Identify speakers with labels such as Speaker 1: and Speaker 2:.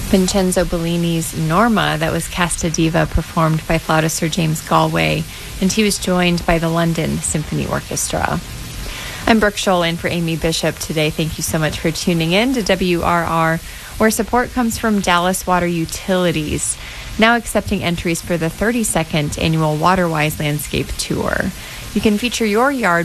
Speaker 1: Vincenzo Bellini's Norma, that was Casta Diva, performed by flautist Sir James Galway, and he was joined by the London Symphony Orchestra. I'm Brooke Scholl in for Amy Bishop today. Thank you so much for tuning in to WRR, where support comes from Dallas Water Utilities, now accepting entries for the 32nd annual WaterWise Landscape Tour. You can feature your yard